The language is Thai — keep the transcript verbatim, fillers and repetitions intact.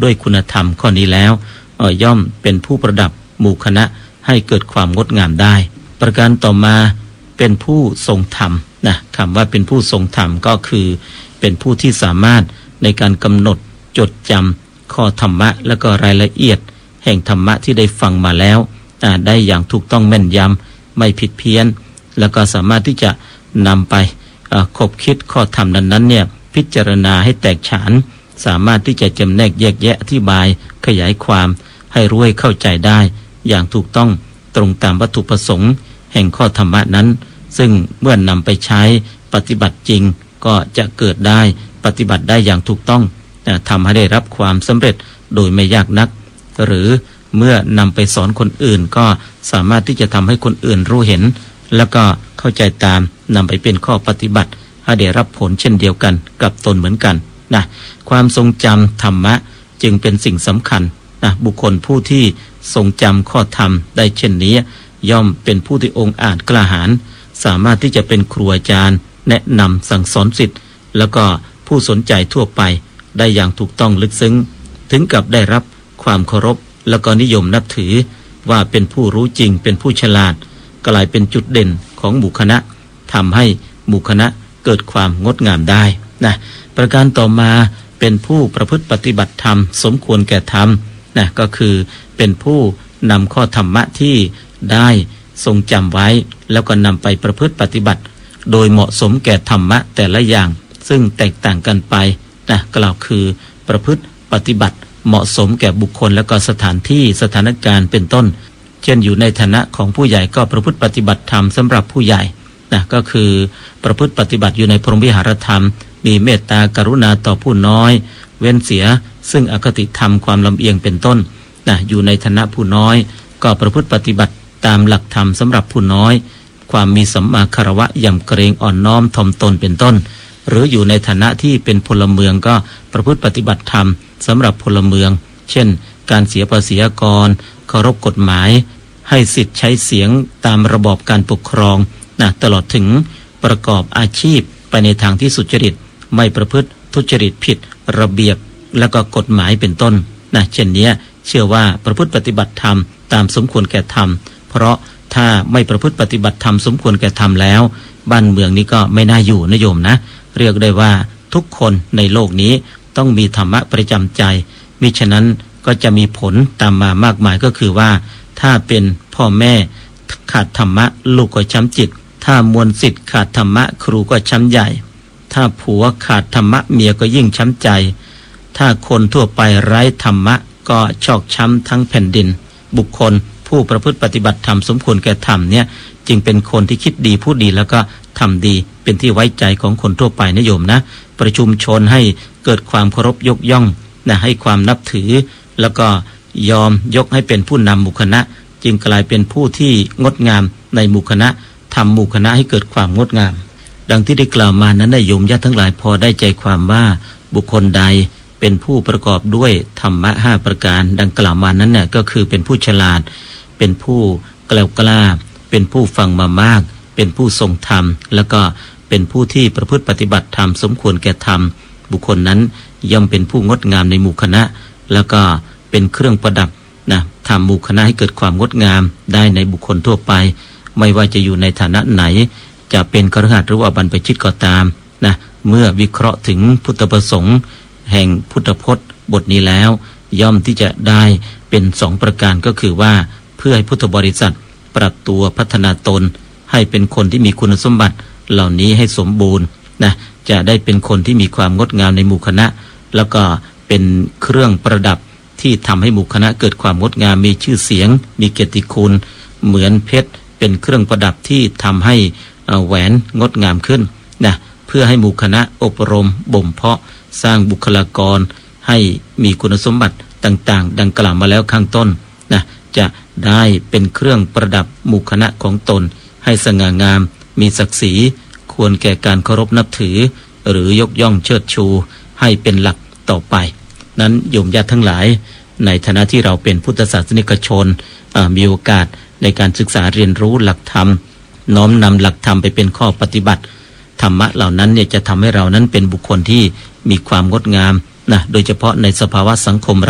ด้วยคุณธรรมข้อนี้แล้วย่อมเป็นผู้ประดับหมู่คณะให้เกิดความงดงามได้ประการต่อมาเป็นผู้ทรงธรรมนะคำว่าเป็นผู้ทรงธรรมก็คือเป็นผู้ที่สามารถในการกำหนดจดจำข้อธรรมะและก็รายละเอียดแห่งธรรมะที่ได้ฟังมาแล้วได้อย่างถูกต้องแม่นยำไม่ผิดเพี้ยนแล้วก็สามารถที่จะนำไปคบคิดข้อธรรมนั้นๆเนี่ยพิจารณาให้แตกฉานสามารถที่จะจำแนกแยกแยะอธิบายขยายความให้รู้ให้เข้าใจได้อย่างถูกต้องตรงตามวัตถุประสงค์แห่งข้อธรรมะนั้นซึ่งเมื่อนนำไปใช้ปฏิบัติจริงก็จะเกิดได้ปฏิบัติได้อย่างถูกต้องทำให้ได้รับความสำเร็จโดยไม่ยากนักหรือเมื่อนำไปสอนคนอื่นก็สามารถที่จะทำให้คนอื่นรู้เห็นแล้วก็เข้าใจตามนำไปเป็นข้อปฏิบัติให้ได้รับผลเช่นเดียวกันกับตนเหมือนกันนะความทรงจำธรรมะจึงเป็นสิ่งสำคัญนะบุคคลผู้ที่ทรงจำข้อธรรมได้เช่นนี้ย่อมเป็นผู้ที่องค์อาจกล้าหาญสามารถที่จะเป็นครูอาจารย์แนะนำสั่งสอนศิษย์แล้วก็ผู้สนใจทั่วไปได้อย่างถูกต้องลึกซึ้งถึงกับได้รับความเคารพแล้วก็นิยมนับถือว่าเป็นผู้รู้จริงเป็นผู้ฉลาดกลายเป็นจุดเด่นของหมู่คณะทำให้หมู่คณะเกิดความงดงามได้นะประการต่อมาเป็นผู้ประพฤติปฏิบัติธรรมสมควรแก่ธรรมนะก็คือเป็นผู้นำข้อธรรมะที่ได้ทรงจำไว้แล้วก็นำไปประพฤติปฏิบัติโดยเหมาะสมแก่ธรรมะแต่ละอย่างซึ่งแตกต่างกันไปนะกล่าวคือประพฤติปฏิบัติเหมาะสมแก่บุคคลและก็สถานที่สถานการณ์เป็นต้นเช่นอยู่ในฐานะของผู้ใหญ่ก็ประพฤติปฏิบัติธรรมสำหรับผู้ใหญ่นะก็คือประพฤติปฏิบัติอยู่ในพรหมวิหารธรรมมีเมตตากรุณาต่อผู้น้อยเว้นเสียซึ่งอคติธรรมความลำเอียงเป็นต้นนะอยู่ในฐานะผู้น้อยก็ประพฤติปฏิบัติตามหลักธรรมสำหรับผู้น้อยความมีสัมมาคารวะยำเกรงอ่อนน้อมถ่อมตนเป็นต้นหรืออยู่ในฐานะที่เป็นพลเมืองก็ประพฤติปฏิบัติธรรมสำหรับพลเมืองเช่นการเสียภาษีอากรเคารพกฎหมายให้สิทธิ์ใช้เสียงตามระบอบการปกครองนะตลอดถึงประกอบอาชีพไปในทางที่สุจริตไม่ประพฤติทุจริตผิดระเบียบและก็กฎหมายเป็นต้นนะเช่นนี้เชื่อว่าประพฤติปฏิบัติธรรมตามสมควรแก่ธรรมเพราะถ้าไม่ประพฤติปฏิบัติธรรมสมควรแก่ธรรมแล้วบ้านเมืองนี้ก็ไม่น่าอยู่นะโยมนะเรียกได้ว่าทุกคนในโลกนี้ต้องมีธรรมะประจำใจมิฉะนั้นก็จะมีผลตามมามากมายก็คือว่าถ้าเป็นพ่อแม่ขาดธรรมะลูกก็ช้ำจิตถ้ามวลศิษย์ขาดธรรมะครูก็ช้ำใหญ่ถ้าผัวขาดธรรมะเมียก็ยิ่งช้ำใจถ้าคนทั่วไปไร้ธรรมะก็ชอกช้ำทั้งแผ่นดินบุคคลผู้ประพฤติปฏิบัติธรรมสมควรแก่ธรรมเนี่ยจึงเป็นคนที่คิดดีพูดดีแล้วก็ทำดีเป็นที่ไว้ใจของคนทั่วไปนะโยมนะประชุมชนให้เกิดความเคารพยกย่องนะให้ความนับถือแล้วก็ยอมยกให้เป็นผู้นำหมู่คณะจึงกลายเป็นผู้ที่งดงามในหมู่คณะทำหมู่คณะให้เกิดความงดงามดังที่ได้กล่าวมานั้นนะโยมญาติทั้งหลายพอได้ใจความว่าบุคคลใดเป็นผู้ประกอบด้วยธรรมะห้าประการดังกล่าวมานั้นเนี่ยก็คือเป็นผู้ฉลาดเป็นผู้แกล้วกล้าเป็นผู้ฟังมามากเป็นผู้ทรงธรรมแล้วก็เป็นผู้ที่ประพฤติปฏิบัติธรรมสมควรแก่ธรรมบุคคลนั้นย่อมเป็นผู้งดงามในหมู่คณะแล้วก็เป็นเครื่องประดับนะทำหมู่คณะให้เกิดความงดงามได้ในบุคคลทั่วไปไม่ว่าจะอยู่ในฐานะไหนจะเป็นคฤหัสถ์หรือว่าบรรพชิตก็ตามนะเมื่อวิเคราะห์ถึงพุทธประสงค์แห่งพุทธพจน์บทนี้แล้วย่อมที่จะได้เป็นสองประการก็คือว่าเพื่อให้พุทธบริษัทปรับตัวพัฒนาตนให้เป็นคนที่มีคุณสมบัติเหล่านี้ให้สมบูรณ์นะจะได้เป็นคนที่มีความงดงามในหมู่คณะแล้วก็เป็นเครื่องประดับที่ทำให้หมู่คณะเกิดความงดงามมีชื่อเสียงมีเกียรติคุณเหมือนเพชรเป็นเครื่องประดับที่ทำให้แหวนงดงามขึ้นนะเพื่อให้หมู่คณะอบรมบ่มเพาะสร้างบุคลากรให้มีคุณสมบัติต่างๆดังกล่าวมาแล้วข้างต้นนะจะได้เป็นเครื่องประดับหมู่คณะของตนให้สง่างามมีศักดิ์ศรีควรแก่การเคารพนับถือหรือยกย่องเชิดชูให้เป็นหลักต่อไปนั้นโยมญาติทั้งหลายในฐานะที่เราเป็นพุทธศาสนิกชนมีโอกาสในการศึกษาเรียนรู้หลักธรรมน้อมนำหลักธรรมไปเป็นข้อปฏิบัติธรรมะเหล่านั้นเนี่ยจะทำให้เรานั้นเป็นบุคคลที่มีความงดงามนะโดยเฉพาะในสภาวะสังคม